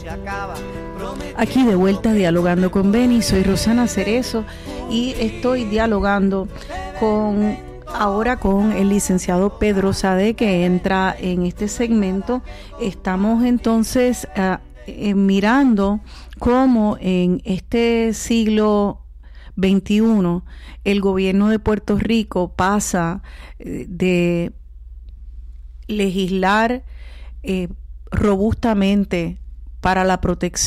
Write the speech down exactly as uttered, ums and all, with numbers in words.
Aquí de vuelta dialogando con Beni, soy Rosana Cerezo y estoy dialogando con ahora con el licenciado Pedro Sade, que entra en este segmento. Estamos entonces uh, eh, mirando cómo en este siglo veintiuno el gobierno de Puerto Rico pasa eh, de legislar eh, robustamente para la protección